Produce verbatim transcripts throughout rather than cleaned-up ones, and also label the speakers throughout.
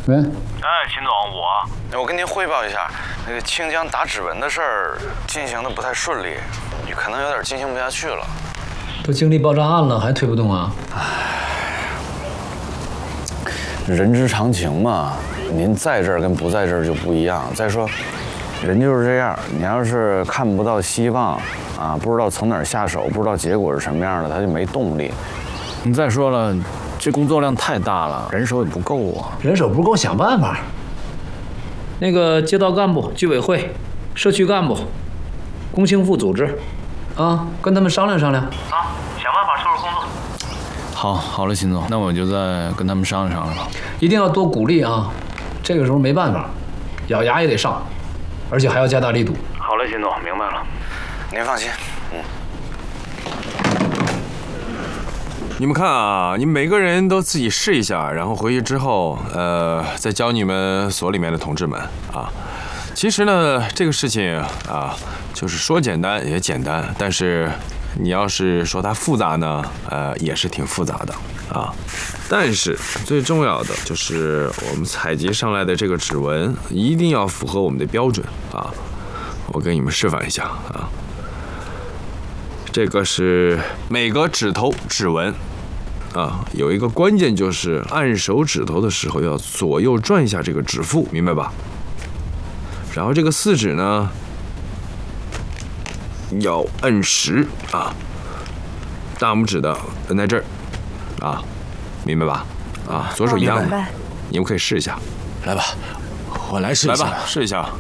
Speaker 1: 喂，
Speaker 2: 哎，秦总，我我跟您汇报一下，那个清江打指纹的事儿进行的不太顺利，可能有点进行不下去了。
Speaker 1: 都经历爆炸案了，还推不动啊？
Speaker 2: 人之常情嘛，您在这儿跟不在这儿就不一样。再说，人就是这样，你要是看不到希望啊，不知道从哪儿下手，不知道结果是什么样的，他就没动力。你再说了，这工作量太大了，人手也不够啊。
Speaker 1: 人手不够，想办法。那个街道干部、居委会、社区干部、工青副组织，啊，跟他们商量商量
Speaker 2: 啊，想办法收拾工作。好，好了，秦总，那我就再跟他们商量商量了。
Speaker 1: 一定要多鼓励啊！这个时候没办法，咬牙也得上，而且还要加大力度。
Speaker 2: 好嘞，秦总，明白了。您放心，嗯。
Speaker 3: 你们看啊，你们每个人都自己试一下，然后回去之后，呃，再教你们所里面的同志们啊。其实呢，这个事情啊，就是说简单也简单，但是你要是说它复杂呢，呃，也是挺复杂的啊。但是最重要的就是我们采集上来的这个指纹一定要符合我们的标准啊。我给你们示范一下啊。这个是每个指头指纹啊，有一个关键就是按手指头的时候要左右转一下这个指腹，明白吧？然后这个四指呢要摁实啊，大拇指的摁在这儿啊，明白吧？啊，左手一样的，你们可以试一下。
Speaker 4: 来吧，我来试一下。
Speaker 3: 来吧，试一下。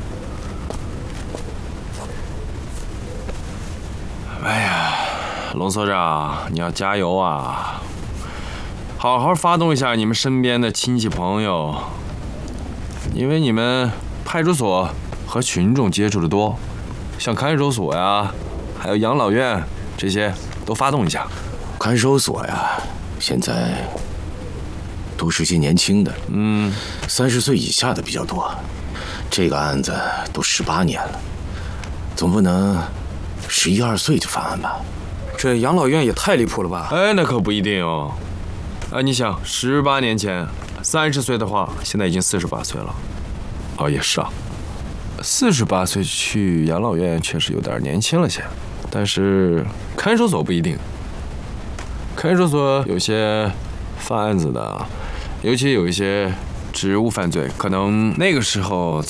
Speaker 3: 哎呀，龙所长，你要加油啊！好好发动一下你们身边的亲戚朋友，因为你们派出所和群众接触的多，像看守所呀，还有养老院这些都发动一下。
Speaker 4: 看守所呀，现在都是些年轻的，嗯，三十岁以下的比较多。这个案子都十八年了，总不能十一二岁就犯案吧？
Speaker 5: 这养老院也太离谱了吧？
Speaker 3: 哎，那可不一定哦。啊，你想，十八年前三十岁的话，现在已经四十八岁了。哦，也是啊，四十八岁去养老院确实有点年轻了些，但是看守所不一定。看守所有些犯案子的，尤其有一些职务犯罪，可能那个时候